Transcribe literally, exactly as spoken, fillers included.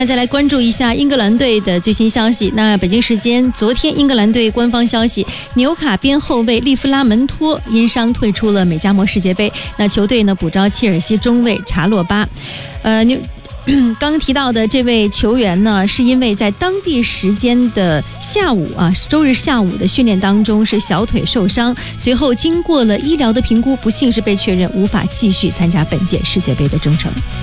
那再来关注一下英格兰队的最新消息。那北京时间昨天，英格兰队官方消息，纽卡边后卫利弗拉门托因伤退出了美加墨世界杯。那球队呢补招切尔西中卫查洛巴。呃，纽刚提到的这位球员呢，是因为在当地时间的下午啊，周日下午的训练当中是小腿受伤，随后经过了医疗的评估，不幸是被确认无法继续参加本届世界杯的征程。